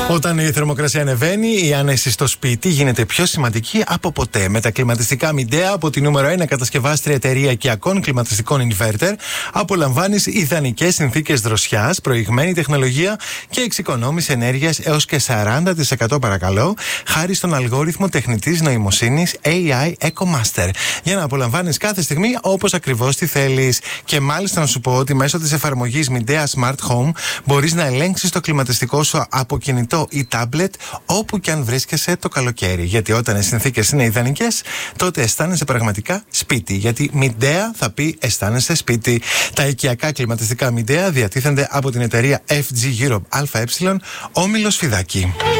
Όταν η θερμοκρασία ανεβαίνει, η άνεση στο σπίτι γίνεται πιο σημαντική από ποτέ. Με τα κλιματιστικά Midea από τη νούμερο 1 κατασκευάστρια εταιρεία οικιακών κλιματιστικών inverter, απολαμβάνεις ιδανικές συνθήκες δροσιάς, προηγμένη τεχνολογία και εξοικονόμηση ενέργειας έως και 40% παρακαλώ, χάρη στον αλγόριθμο τεχνητής νοημοσύνης AI EcoMaster. Για να απολαμβάνεις κάθε στιγμή όπως ακριβώς τη θέλεις. Και μάλιστα να σου πω ότι μέσω της εφαρμογής Midea Smart Home μπορείς να ελέγξεις το κλιματιστικό σου από κινητό ή τάμπλετ όπου και αν βρίσκεσαι το καλοκαίρι. Γιατί όταν οι συνθήκες είναι ιδανικές, τότε αισθάνεσαι πραγματικά σπίτι. Γιατί Midea θα πει αισθάνεσαι σπίτι. Τα οικιακά κλιματιστικά Midea διατίθενται από την εταιρεία FG Europe ΑΕ, όμιλος Φιδάκη.